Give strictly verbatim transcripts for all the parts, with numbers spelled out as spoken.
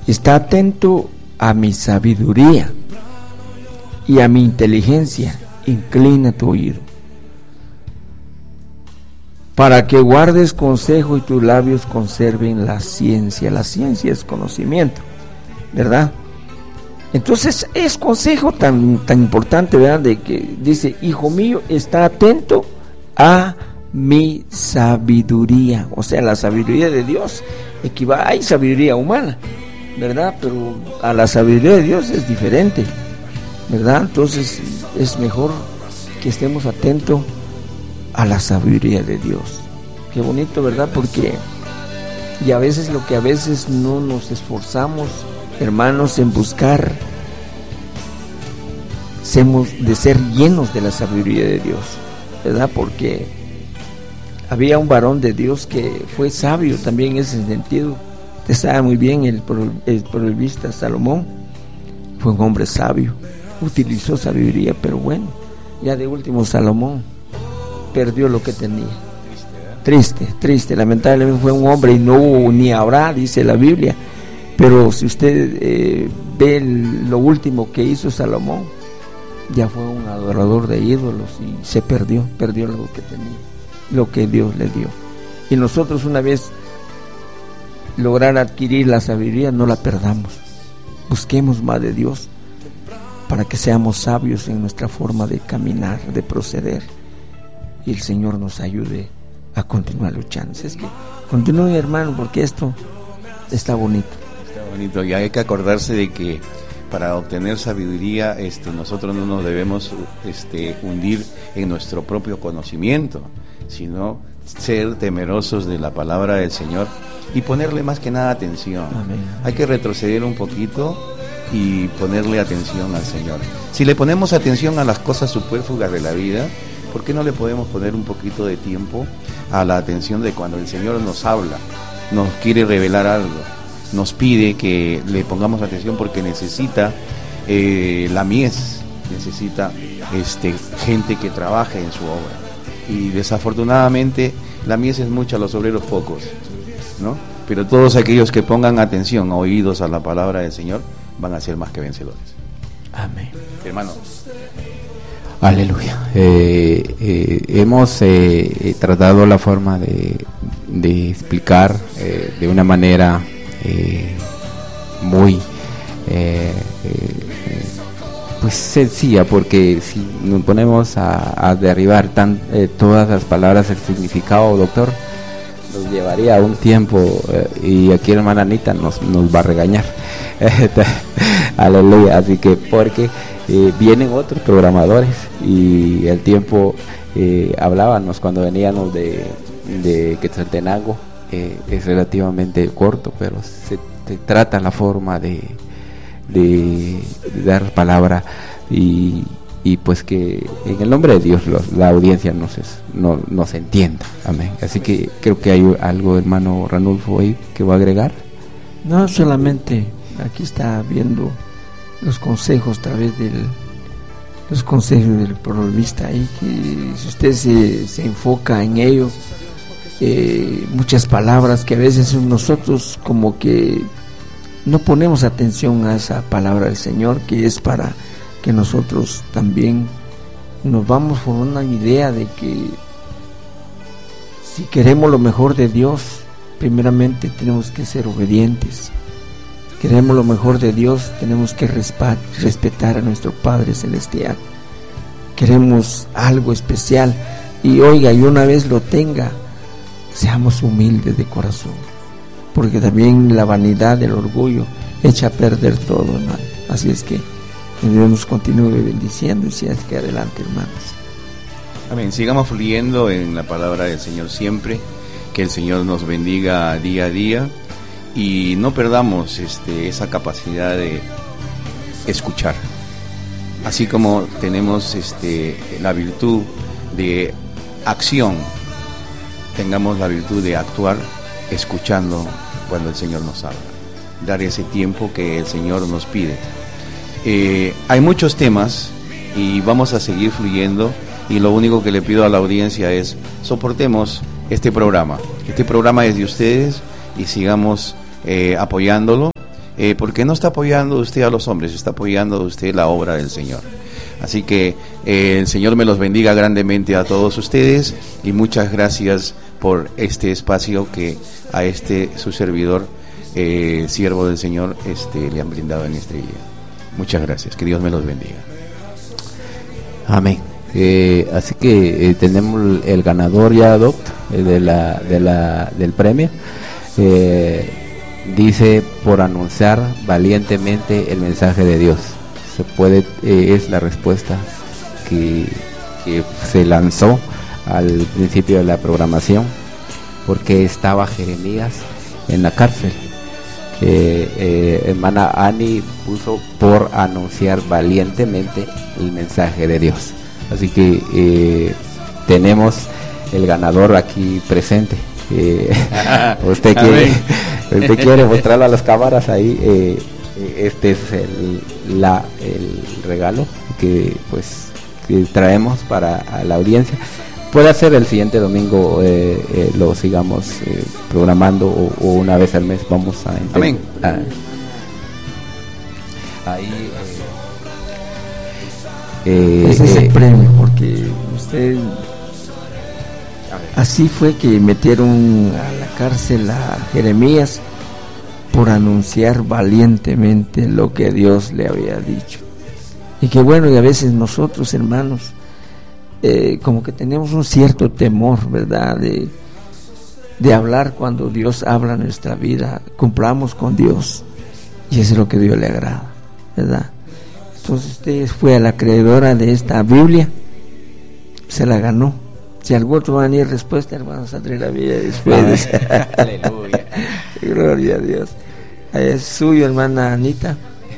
está atento a mi sabiduría y a mi inteligencia, inclina tu oído, para que guardes consejo y tus labios conserven la ciencia. La ciencia es conocimiento, ¿verdad? Entonces es consejo tan, tan importante, ¿verdad? De que dice, hijo mío, está atento a mi sabiduría. O sea, la sabiduría de Dios equivale, hay sabiduría humana, ¿verdad? Pero a la sabiduría de Dios es diferente, ¿verdad? Entonces es mejor que estemos atentos a la sabiduría de Dios. Qué bonito, ¿verdad? Porque y a veces lo que a veces no nos esforzamos, hermanos, en buscar semos de ser llenos de la sabiduría de Dios, ¿verdad? Porque había un varón de Dios que fue sabio también en ese sentido. Usted sabe muy bien, el, el proverbista Salomón fue un hombre sabio, utilizó sabiduría, pero bueno, ya de último Salomón perdió lo que tenía. Triste, triste, lamentablemente fue un hombre y no hubo ni habrá, dice la Biblia. Pero si usted eh, ve el, lo último que hizo Salomón, ya fue un adorador de ídolos y se perdió, perdió lo que tenía, lo que Dios le dio. Y nosotros, una vez lograr adquirir la sabiduría, no la perdamos. Busquemos más de Dios para que seamos sabios en nuestra forma de caminar, de proceder, y el Señor nos ayude a continuar luchando. Es que continúe, hermano, porque esto está bonito. Está bonito, y hay que acordarse de que para obtener sabiduría, este, nosotros no nos debemos este, hundir en nuestro propio conocimiento, sino ser temerosos de la palabra del Señor y ponerle más que nada atención. Amén. Hay que retroceder un poquito y ponerle atención al Señor. Si le ponemos atención a las cosas superfluas de la vida, ¿por qué no le podemos poner un poquito de tiempo a la atención de cuando el Señor nos habla, nos quiere revelar algo, nos pide que le pongamos atención porque necesita eh, la mies, necesita este, gente que trabaje en su obra? Y desafortunadamente la mies es mucha, los obreros pocos, ¿no? Pero todos aquellos que pongan atención, oídos a la palabra del Señor, van a ser más que vencedores. Amén. Hermanos. Aleluya. Eh, eh, hemos eh, tratado la forma de, de explicar eh, de una manera eh, muy eh, eh, pues sencilla, porque si nos ponemos a, a derribar tan, eh, todas las palabras, el significado, doctor, nos llevaría un tiempo eh, y aquí la hermana Anita nos, nos va a regañar. Aleluya. Así que porque eh, vienen otros programadores y el tiempo eh, hablábamos cuando veníamos de, de Quetzaltenango, eh, es relativamente corto, pero se, se trata la forma de, de, de dar palabra y, y pues que en el nombre de Dios los, la audiencia nos, es, no, nos entienda. Amén. Así que creo que hay algo, hermano Ranulfo, ahí que va a agregar. No, solamente aquí está viendo los consejos a través del los consejos del proverbista ahí, que si usted se, se enfoca en ello, eh, muchas palabras que a veces nosotros como que no ponemos atención a esa palabra del Señor, que es para que nosotros también nos vamos con una idea de que si queremos lo mejor de Dios, primeramente tenemos que ser obedientes. Queremos lo mejor de Dios, tenemos que respetar a nuestro Padre Celestial. Queremos algo especial. Y oiga, y una vez lo tenga, seamos humildes de corazón. Porque también la vanidad, el orgullo, echa a perder todo, hermano. Así es que que Dios nos continúe bendiciendo y siga que adelante, hermanos. Amén. Sigamos fluyendo en la palabra del Señor siempre. Que el Señor nos bendiga día a día. Y no perdamos este, esa capacidad de escuchar. Así como tenemos este, la virtud de acción, tengamos la virtud de actuar escuchando cuando el Señor nos habla. Dar ese tiempo que el Señor nos pide. Eh, hay muchos temas y vamos a seguir fluyendo. Y lo único que le pido a la audiencia es soportemos este programa. Este programa es de ustedes y sigamos Eh, apoyándolo eh, porque no está apoyando usted a los hombres, está apoyando usted la obra del Señor. Así que eh, el Señor me los bendiga grandemente a todos ustedes y muchas gracias por este espacio que a este su servidor, eh, siervo del Señor, este, le han brindado en este día. Muchas gracias, que Dios me los bendiga. Amén. Eh, así que eh, tenemos el ganador ya, doctor, eh, de la, de la, del premio. Eh, dice, por anunciar valientemente el mensaje de Dios. Se puede, eh, es la respuesta que, que se lanzó al principio de la programación, porque estaba Jeremías en la cárcel. Eh, eh, hermana Ani puso por anunciar valientemente el mensaje de Dios. Así que eh, tenemos el ganador aquí presente. Eh, usted quiere, usted quiere mostrarlo a las cámaras ahí. Eh, este es el, la, el regalo que pues que traemos para a la audiencia. Puede ser el siguiente domingo, eh, eh, lo sigamos eh, programando o, o una vez al mes vamos a intentar. Amén. Ahí eh, eh, ese es eh, el premio, porque usted así fue que metieron a la cárcel a Jeremías por anunciar valientemente lo que Dios le había dicho. Y que bueno, y a veces nosotros, hermanos, eh, como que tenemos un cierto temor, ¿verdad?, de, de hablar cuando Dios habla en nuestra vida. Cumplamos con Dios, y eso es lo que Dios le agrada, ¿verdad? Entonces usted fue a la acreedora de esta Biblia, se la ganó. Si algún otro va a venir respuesta, hermanos, saldré la vida después. Aleluya. Gloria a Dios. Es suyo, hermana Anita.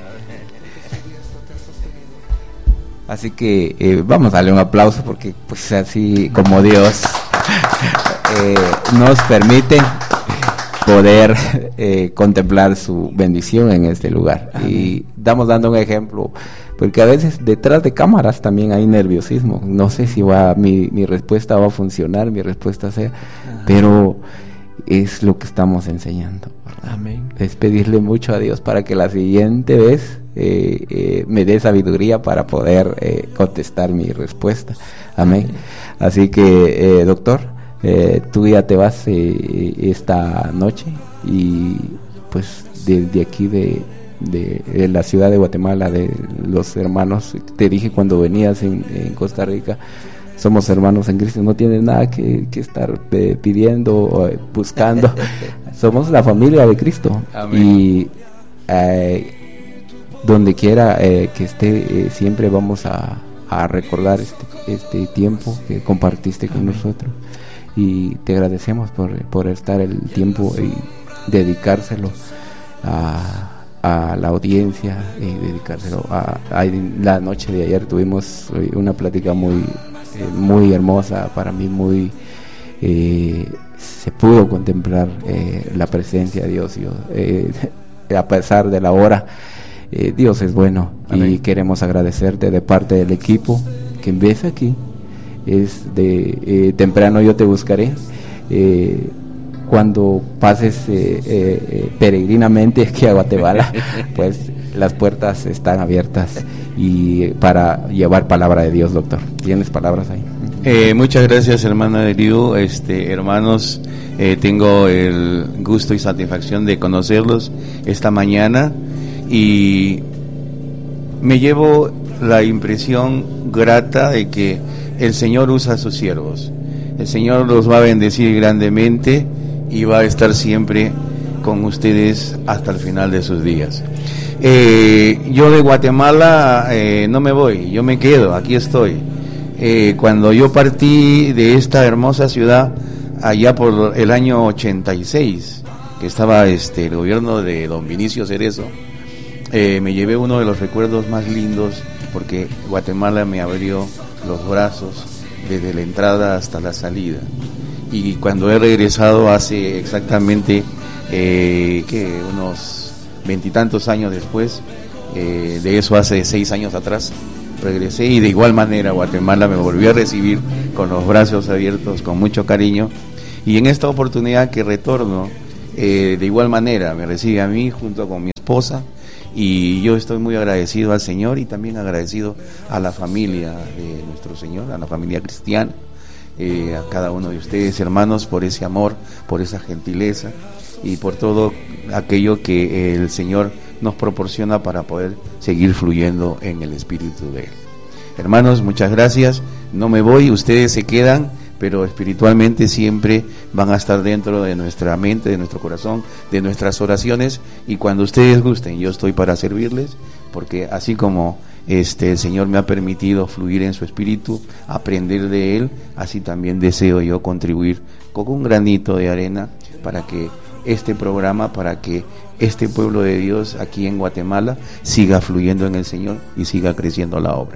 Así que eh, vamos a darle un aplauso, porque pues así como Dios eh, nos permite poder eh, contemplar su bendición en este lugar. Amén. Y estamos dando un ejemplo, porque a veces detrás de cámaras también hay nerviosismo. No sé si va mi, mi respuesta va a funcionar, mi respuesta sea, Ajá. pero es lo que estamos enseñando. Amén. Es pedirle mucho a Dios para que la siguiente vez eh, eh, me dé sabiduría para poder eh, contestar mi respuesta. Amén. Amén. Así que, eh, doctor, eh, tú ya te vas eh, esta noche, y pues desde de aquí de, de, de la ciudad de Guatemala, de los hermanos, te dije cuando venías en, en Costa Rica, somos hermanos en Cristo, no tienes nada que, que estar eh, pidiendo o eh, buscando. Somos la familia de Cristo. Amén. Y eh, donde quiera eh, que esté, eh, siempre vamos a, a recordar este, este tiempo que compartiste con Amén. Nosotros, y te agradecemos por, por estar el tiempo y dedicárselo a a la audiencia, y dedicárselo a, a la noche de ayer tuvimos una plática muy eh, muy hermosa para mí, muy eh, se pudo contemplar eh, la presencia de Dios. Dios eh, a pesar de la hora, eh, Dios es bueno. Amén. Y queremos agradecerte de parte del equipo que empieza aquí, es de eh, temprano yo te buscaré. eh, Cuando pases eh, eh, peregrinamente aquí a Guatemala, pues las puertas están abiertas y para llevar palabra de Dios, doctor. ¿Tienes palabras ahí? Eh, muchas gracias, hermana Eliu. Este, hermanos, eh, tengo el gusto y satisfacción de conocerlos esta mañana, y me llevo la impresión grata de que el Señor usa a sus siervos. El Señor los va a bendecir grandemente y va a estar siempre con ustedes hasta el final de sus días. Eh, yo de Guatemala eh, no me voy, yo me quedo, aquí estoy. Eh, cuando yo partí de esta hermosa ciudad allá por el año ochenta y seis, que estaba este el gobierno de don Vinicio Cerezo, eh, me llevé uno de los recuerdos más lindos, porque Guatemala me abrió los brazos desde la entrada hasta la salida. Y cuando he regresado hace exactamente eh, que unos veintitantos años después, eh, de eso hace seis años atrás, regresé, y de igual manera Guatemala me volvió a recibir con los brazos abiertos, con mucho cariño. Y en esta oportunidad que retorno, eh, de igual manera me recibe a mí junto con mi esposa, y yo estoy muy agradecido al Señor y también agradecido a la familia de nuestro Señor, a la familia cristiana, eh, a cada uno de ustedes, hermanos, por ese amor, por esa gentileza y por todo aquello que el Señor nos proporciona para poder seguir fluyendo en el Espíritu de Él. Hermanos, muchas gracias. No me voy, ustedes se quedan, pero espiritualmente siempre van a estar dentro de nuestra mente, de nuestro corazón, de nuestras oraciones, y cuando ustedes gusten, yo estoy para servirles, porque así como este el Señor me ha permitido fluir en su espíritu, aprender de Él, así también deseo yo contribuir con un granito de arena para que este programa, para que este pueblo de Dios aquí en Guatemala siga fluyendo en el Señor y siga creciendo la obra.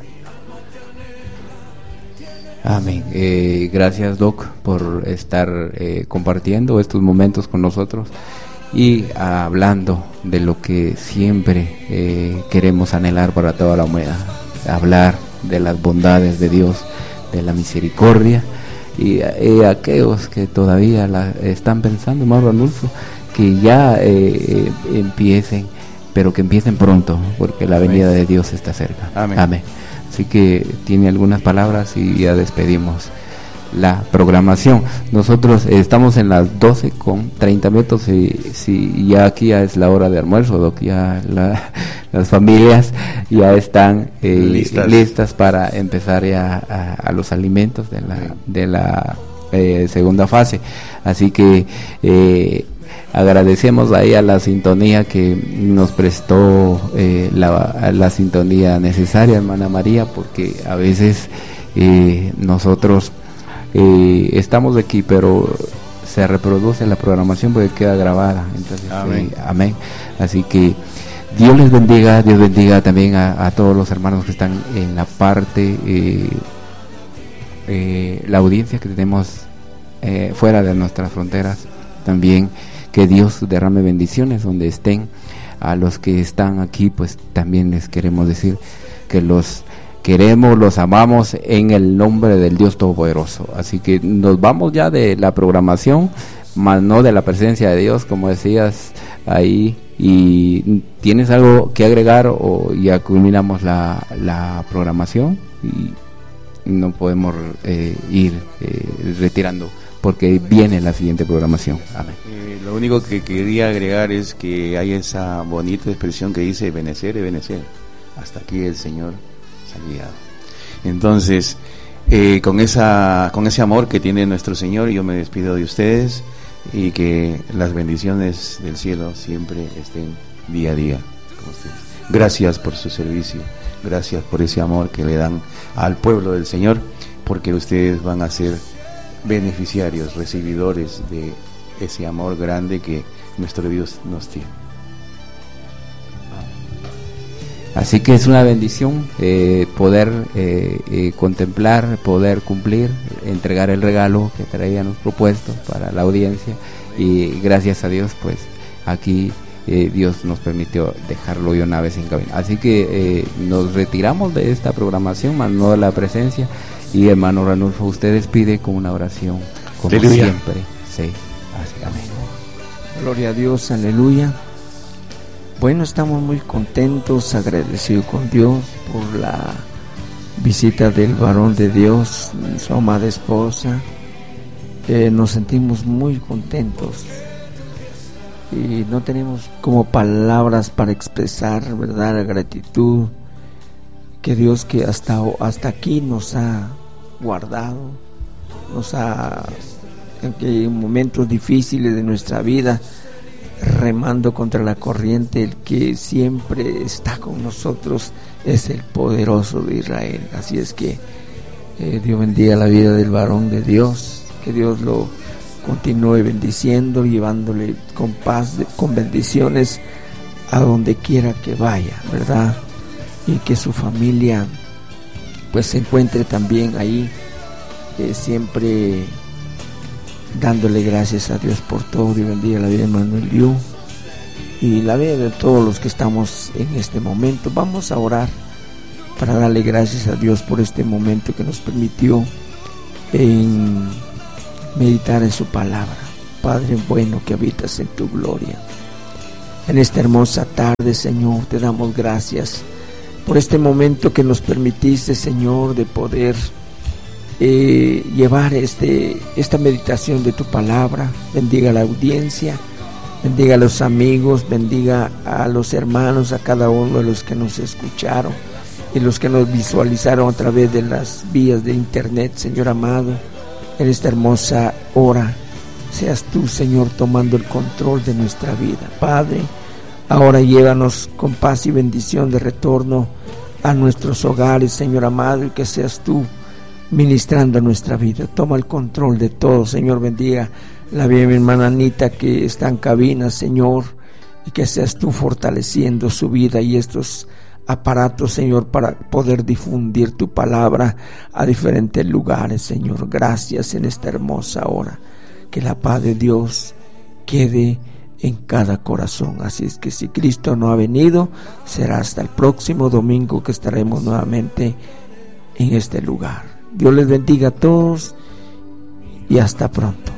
Amén. Eh, gracias, Doc, por estar eh, compartiendo estos momentos con nosotros y hablando de lo que siempre eh, queremos anhelar para toda la humanidad, hablar de las bondades de Dios, de la misericordia, y eh, aquellos que todavía la están pensando, hermano Ranulfo, que ya eh, eh, empiecen, pero que empiecen pronto, porque la venida Amén. De Dios está cerca. Amén. Amén. Así que tiene algunas palabras y ya despedimos la programación. Nosotros eh, estamos en las doce con treinta minutos y si ya aquí ya es la hora de almuerzo, Doc, ya la, las familias ya están eh, listas. listas para empezar ya a, a los alimentos de la, de la eh, segunda fase. Así que eh, agradecemos ahí a la sintonía que nos prestó eh, la, la sintonía necesaria, hermana María, porque a veces eh, nosotros eh, estamos aquí, pero se reproduce la programación porque queda grabada. Entonces, amén. Eh, amén. Así que Dios les bendiga, Dios bendiga también a, a todos los hermanos que están en la parte, eh, eh, la audiencia que tenemos eh, fuera de nuestras fronteras también. Que Dios derrame bendiciones donde estén. A los que están aquí, pues también les queremos decir que los queremos, los amamos en el nombre del Dios Todopoderoso. Así que nos vamos ya de la programación, más no de la presencia de Dios, como decías ahí. ¿Y tienes algo que agregar o ya culminamos la, la programación y no podemos eh, ir eh, retirando? Porque viene la siguiente programación. Amén. Eh, lo único que quería agregar es que hay esa bonita expresión que dice benecer y benecer. Hasta aquí el Señor se ha guiado. Entonces, eh, con esa, con ese amor que tiene nuestro Señor, yo me despido de ustedes y que las bendiciones del cielo siempre estén día a día con ustedes. Gracias por su servicio, gracias por ese amor que le dan al pueblo del Señor, porque ustedes van a ser beneficiarios, recibidores de ese amor grande que nuestro Dios nos tiene. Así que es una bendición eh, poder eh, eh, contemplar, poder cumplir, entregar el regalo que traíamos propuesto para la audiencia, y gracias a Dios pues aquí eh, Dios nos permitió dejarlo de una vez en cabina. Así que eh, nos retiramos de esta programación, más no de la presencia. Y hermano Ranulfo, usted despide con una oración, como aleluya. Siempre. Sí, así, amén. Gloria a Dios, aleluya. Bueno, estamos muy contentos, agradecidos con Dios por la visita del varón de Dios, su amada esposa. Eh, nos sentimos muy contentos y no tenemos como palabras para expresar, ¿verdad?, la gratitud que Dios que hasta, hasta aquí nos ha guardado, nos ha, en momentos difíciles de nuestra vida, remando contra la corriente, el que siempre está con nosotros es el poderoso de Israel. Así es que eh, Dios bendiga la vida del varón de Dios, que Dios lo continúe bendiciendo, llevándole con paz, con bendiciones a donde quiera que vaya, ¿verdad? Y que su familia pues se encuentre también ahí, eh, siempre dándole gracias a Dios por todo. Dios bendiga la vida de Manuel Liu y la vida de todos los que estamos en este momento. Vamos a orar para darle gracias a Dios por este momento que nos permitió en meditar en su palabra. Padre bueno que habitas en tu gloria, En esta hermosa tarde, Señor, te damos gracias por este momento que nos permitiste, Señor, de poder eh, llevar este, esta meditación de tu palabra. Bendiga a la audiencia, bendiga a los amigos, bendiga a los hermanos, a cada uno de los que nos escucharon y los que nos visualizaron a través de las vías de internet, Señor amado. En esta hermosa hora, seas tú, Señor, tomando el control de nuestra vida. Padre, ahora llévanos con paz y bendición de retorno a nuestros hogares, Señor amado, y que seas tú ministrando nuestra vida. Toma el control de todo, Señor. Bendiga la vida de mi hermana Anita, que está en cabina, Señor, y que seas tú fortaleciendo su vida y estos aparatos, Señor, para poder difundir tu palabra a diferentes lugares, Señor. Gracias en esta hermosa hora. Que la paz de Dios quede en cada corazón. Así es que si Cristo no ha venido, será hasta el próximo domingo que estaremos nuevamente en este lugar. Dios les bendiga a todos y hasta pronto.